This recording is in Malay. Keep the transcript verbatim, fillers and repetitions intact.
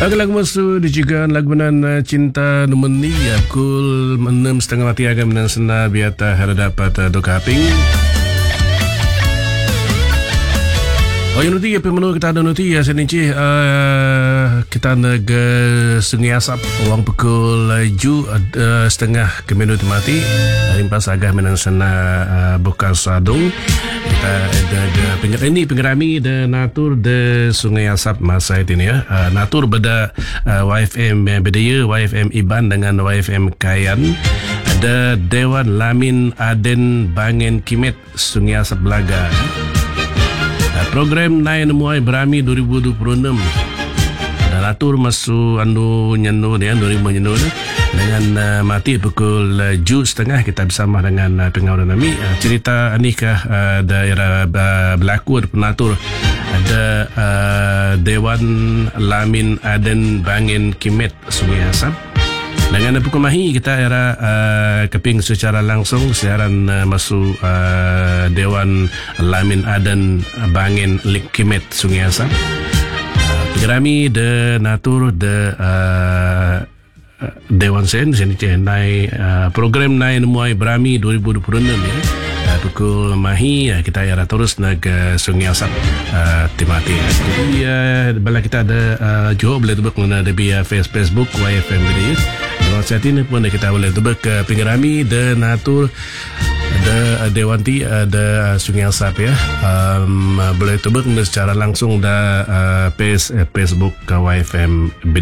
Lagu lagu masu dijikan lagu nan cinta numeni ya pukul enam setengah mati agam nan sena biata hara dapat do kaping. Oh yang nanti ya pemenu kita ada nanti ya seninci uh, kita nak Sungai Asap orang pukul ju uh, setengah ke minit mati rimpas agah menan sena uh, Bokas Sadung. Kita ada pengen ini pengerami de natur de Sungai Asap masa ini ya. Uh, natur beda uh, Y F M bedaya Y F M Iban dengan Y F M Kayan. Ada Dewan Lamin Aden Bangen Kimet Sungai Asap Belaga. Uh, program naik muai berami dua ribu dua puluh enam. Dan natur masuk anu nyenu dia dua ribu nyenu dengan uh, mati pukul uh, ju setengah kita bersama dengan uh, pengawal nami uh, cerita nikah uh, daerah uh, berlaku penatur ada uh, Dewan Lamin Aden Bangen Kimet Sungai Asap. Dengan pukul mahi kita era uh, keping secara langsung siaran uh, masuk uh, Dewan Lamin Aden Bangen Kimet Sungai Asap. Uh, Pengerami de natur de uh, Dewan Sen sini nai uh, program nai muai berami dua ribu dua puluh enam ya. Uh, pukul mahi uh, kita era terus nak uh, Sungai Asap uh, timati. Jadi uh, bala kita ada uh, Johor boleh tebak mengenai via Facebook Y F M Video. Kalau saat ini pun kita boleh tebak ke pengerami de natur ada Dewanti ada Sungai Asap ya. Um, boleh tebak secara langsung da uh, page, uh, Facebook Y F M